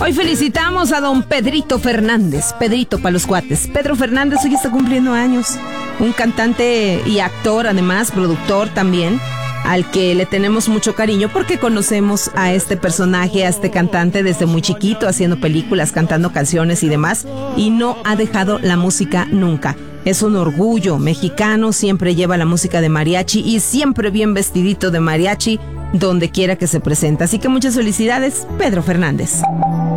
Hoy felicitamos a don Pedrito Fernández, Pedrito para los cuates. Pedro Fernández hoy está cumpliendo años. Un cantante y actor, además, productor también, al que le tenemos mucho cariño porque conocemos a este personaje, a este cantante desde muy chiquito, haciendo películas, cantando canciones y demás, y no ha dejado la música nunca. Es un orgullo mexicano, siempre lleva la música de mariachi y siempre bien vestidito de mariachi donde quiera que se presenta. Así que muchas felicidades, Pedro Fernández.